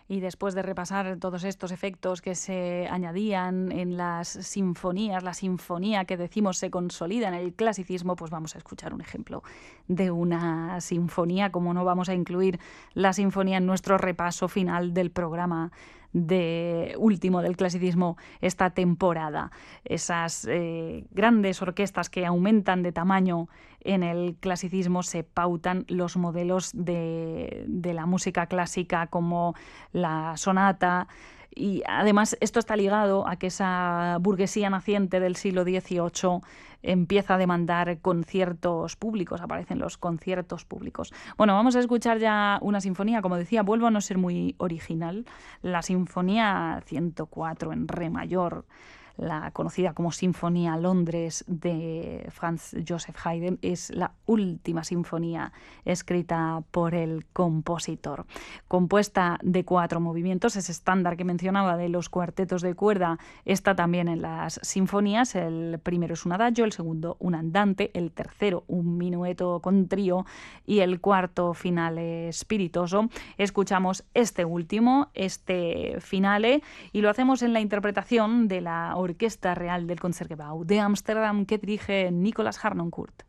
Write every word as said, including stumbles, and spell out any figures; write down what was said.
Y después de repasar todos estos efectos que se añadían en las sinfonías, la sinfonía que decimos se consolida en el clasicismo, pues vamos a escuchar un ejemplo de una sinfonía. Como no vamos a incluir la sinfonía en nuestro repaso final del programa de último del clasicismo esta temporada. Esas eh, grandes orquestas que aumentan de tamaño en el clasicismo se pautan los modelos de, de la música clásica como la sonata. Y además esto está ligado a que esa burguesía naciente del siglo dieciocho empieza a demandar conciertos públicos, aparecen los conciertos públicos. Bueno, vamos a escuchar ya una sinfonía, como decía, vuelvo a no ser muy original, la Sinfonía ciento cuatro en re mayor, la conocida como Sinfonía Londres de Franz Joseph Haydn, es la última sinfonía escrita por el compositor. Compuesta de cuatro movimientos, ese estándar que mencionaba de los cuartetos de cuerda está también en las sinfonías. El primero es un adagio, el segundo un andante, el tercero un minueto con trío y el cuarto finale spiritoso. Escuchamos este último, este finale, y lo hacemos en la interpretación de la Orquesta Real del Concertgebouw de Ámsterdam que dirige Nicolas Harnoncourt.